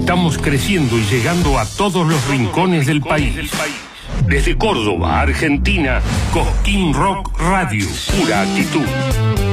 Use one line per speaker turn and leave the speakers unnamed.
Estamos creciendo y llegando a todos los rincones del país. Desde Córdoba, Argentina, Cosquín Rock Radio, pura actitud.